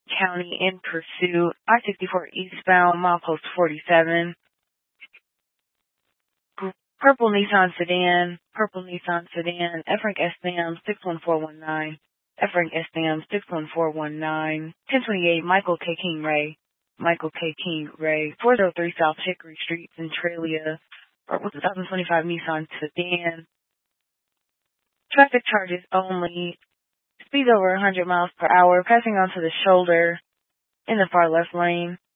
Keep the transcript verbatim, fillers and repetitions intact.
County in pursuit. I sixty-four eastbound, milepost forty-seven. Purple Nissan sedan, purple Nissan sedan, F rank S M six one four one nine, F rank S M six one four one nine, ten twenty-eight Michael K. King Ray, Michael K. King Ray, four oh three South Hickory Street, Centralia, purple twenty twenty-five Nissan sedan. Traffic charges only, speed over one hundred miles per hour, passing onto the shoulder in the far left lane.